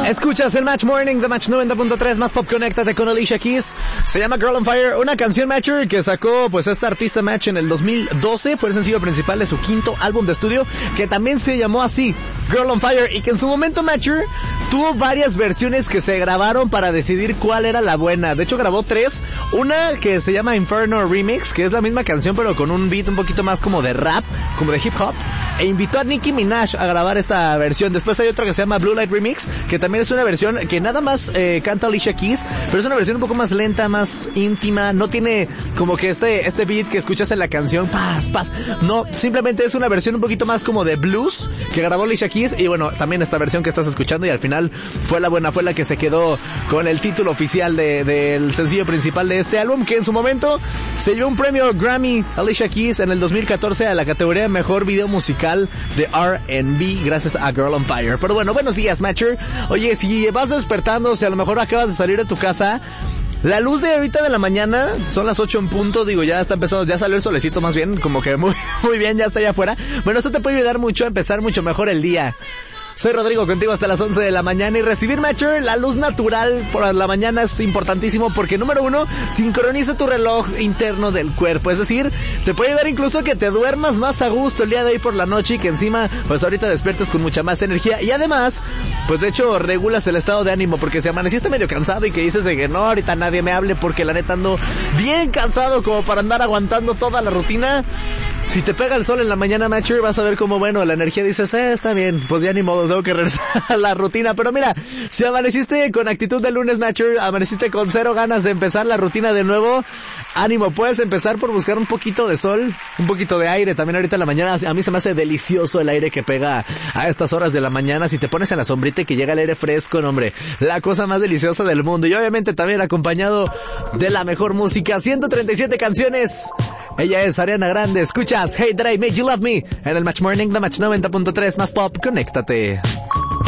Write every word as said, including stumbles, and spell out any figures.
Escuchas el Match Morning de Match noventa punto tres, más pop, conéctate con Alicia Keys. Se llama Girl on Fire, una canción Matcher que sacó pues esta artista Match en el dos mil doce. Fue el sencillo principal de su quinto álbum de estudio, que también se llamó así, Girl on Fire, y que en su momento Matcher tuvo varias versiones que se grabaron para decidir cuál era la buena. De hecho grabó tres, una que se llama Inferno Remix, que es la misma canción pero con un beat un poquito más como de rap, como de hip hop, e invitó a Nicki Minaj a grabar esta versión. Después hay otra que se llama Blue Light Remix, que también es una versión que nada más eh, canta Alicia Keys, pero es una versión un poco más lenta, más íntima, no tiene como que este este beat que escuchas en la canción, paz, paz, no, simplemente es una versión un poquito más como de blues que grabó Alicia Keys. Y bueno, también esta versión que estás escuchando, y al final fue la buena, fue la que se quedó con el título oficial de, del sencillo principal de este álbum, que en su momento se llevó un premio Grammy Alicia Keys en el dos mil catorce a la categoría de Mejor Video Musical de R and B, gracias a Girl on Fire. Pero bueno, buenos días, Matcher. Oye, si vas despertando, si a lo mejor acabas de salir de tu casa, la luz de ahorita de la mañana, son las ocho en punto, digo, ya está empezando, ya salió el solecito más bien, como que muy, muy bien, ya está allá afuera. Bueno, esto te puede ayudar mucho a empezar mucho mejor el día. Soy Rodrigo, contigo hasta las once de la mañana, y recibir Matcher, la luz natural por la mañana es importantísimo porque, número uno, sincroniza tu reloj interno del cuerpo, es decir, te puede ayudar incluso a que te duermas más a gusto el día de hoy por la noche, y que encima, pues ahorita despiertes con mucha más energía, y además, pues de hecho, regulas el estado de ánimo, porque si amaneciste medio cansado y que dices de que no, ahorita nadie me hable porque la neta ando bien cansado como para andar aguantando toda la rutina, si te pega el sol en la mañana, Matcher, vas a ver cómo, bueno, la energía dices, eh, está bien, pues ya ni modo, tengo que regresar a la rutina. Pero mira, si amaneciste con actitud de lunes, Matcher, amaneciste con cero ganas de empezar la rutina de nuevo, ánimo, puedes empezar por buscar un poquito de sol, un poquito de aire. También ahorita en la mañana, a mí se me hace delicioso el aire que pega a estas horas de la mañana. Si te pones en la sombrita y que llega el aire fresco, no, hombre, la cosa más deliciosa del mundo. Y obviamente también acompañado de la mejor música, ciento treinta y siete canciones. Ella es Ariana Grande. Escuchas Hey That I Made You Love Me en el Match Morning de Match noventa punto tres, más pop, conéctate.